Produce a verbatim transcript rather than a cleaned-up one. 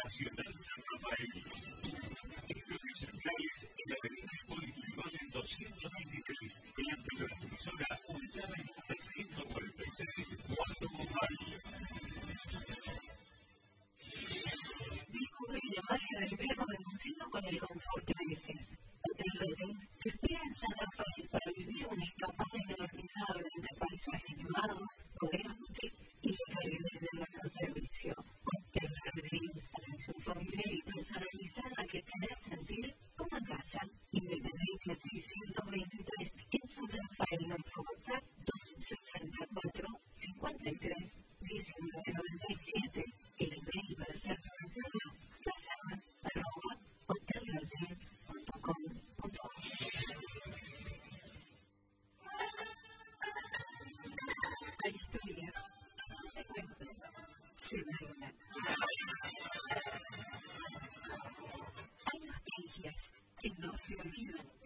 Nacional San Rafael. Estudios centrales en la avenida Hipólito Yrigoyen doscientos veintitrés, delante de la emisora ubicada en trescientos cuarenta y seis, Cuarto Bombal. Descubre la magia del verbo reducido con el confort que mereces. Hotel Redén te espera en San Rafael para vivir una escapada inolvidable entre paisajes nevados, bodegas boutique y la calidad de nuestro servicio. Hotel Redén, atención familiar y personalizada que te hará sentir como en casa. Independencia seiscientos veintitrés en San Rafael, nuestro WhatsApp dos sesenta y cuatro, cincuenta y tres, diecinueve noventa y siete. El email para hacer reserva, reservas arroba hotelredén punto com punto a r. Hay historias que no se cuentan, se bailan. Hay nostalgias que no se olvidan.